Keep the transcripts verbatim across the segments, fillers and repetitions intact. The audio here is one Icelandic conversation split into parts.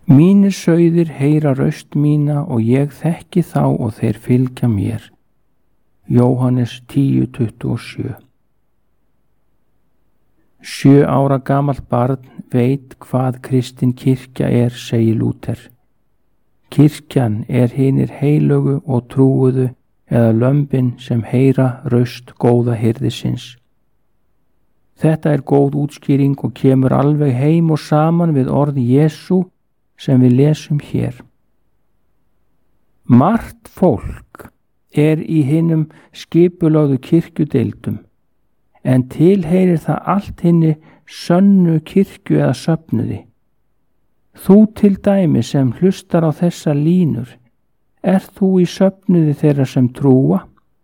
Mínir sauðir heyra raust mína og ég þekki þá og þeir fylgja mér. Jóhannes tíu tuttugu og sjö. Sjö ára gamalt barn veit hvað kristin kirkja er, segir Lúther. Kirkjan er hinir heilögu og trúuðu eða lömbin sem heyra raust góða hirðisins. Þetta er góð útskýring og kemur alveg heim og saman við orð Jesú sem við lesum hér. Margt fólk er í hinum skipulögðu kirkjudeildum, en tilheyrir það allt hinni sönnu kirkju eða söfnuði. Þú til dæmi sem hlustar á þessa línur, ert þú í söfnuði þeirra sem trúa?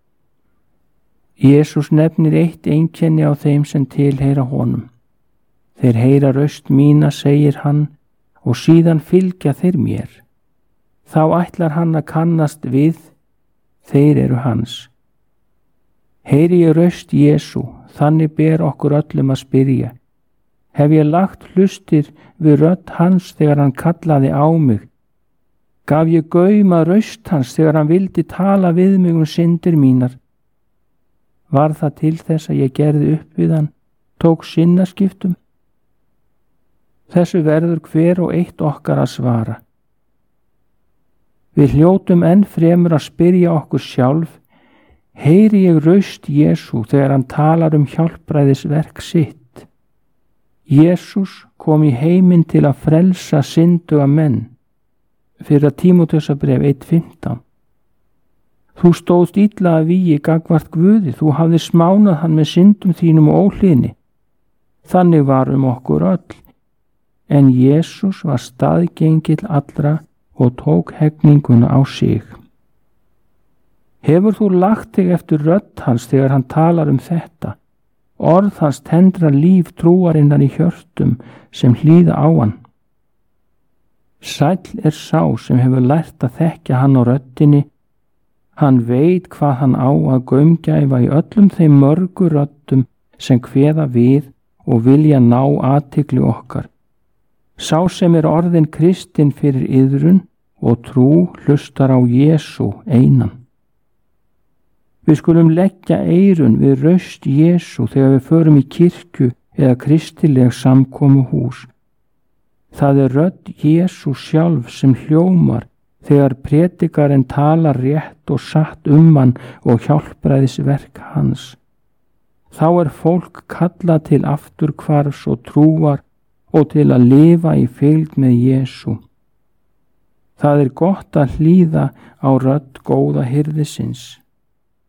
Jesús nefnir eitt einkenni á þeim sem tilheyra honum. Þeir heyra raust mína, segir hann, og síðan fylgja þeir mér. Þá ætlar hann að kannast við, þeir eru hans. Heyri ég raust Jesú, þannig ber okkur öllum að spyrja. Hef ég lagt hlustir við rödd hans þegar hann kallaði á mig? Gaf ég gaum að raust hans þegar hann vildi tala við mig um syndir mínar? Var það til þess að ég gerði upp við hann, tók sinnaskiptum? Þessu verður hver og eitt okkar að svara. Við hljótum enn fremur að spyrja okkur sjálf, heyri ég raust Jesú þegar hann talar um hjálpræðisverk sitt? Jesús kom í heiminn til að frelsa synduga menn. Fyrra Tímóteusarbréf eitt fimmtán. Þú stóðst illa að vígi gagnvart Guði, þú hafði smánað hann með syndum þínum og óhlýðni. Þannig var um okkur öll, en Jesús var staðgengill allra og tók hegninguna á sig. Hefur þú lagt þig eftir rödd hans þegar hann talar um þetta? Orð hans tendra líf trúarinnar í hjörtum sem hlýða á hann. Sæll er sá sem hefur lært að þekkja hann á röddinni. Hann veit hvað hann á að gaumgæfa í öllum þeim mörgu röddum sem kveða við og vilja ná athygli okkar. Sá sem er orðin kristinn fyrir iðrun og trú hlustar á Jesú einan. Við skulum leggja eyrun við raust Jesú þegar við förum í kirkju eða kristileg samkomuhús. Það er rödd Jesú sjálf sem hljómar þegar predikarinn talar rétt og satt um hann og hjálpræðisverk hans. Þá er fólk kallað til afturhvarfs og trúar og til að lifa í fylgd með Jesú. Það er gott að hlýða á rödd góða hirðisins.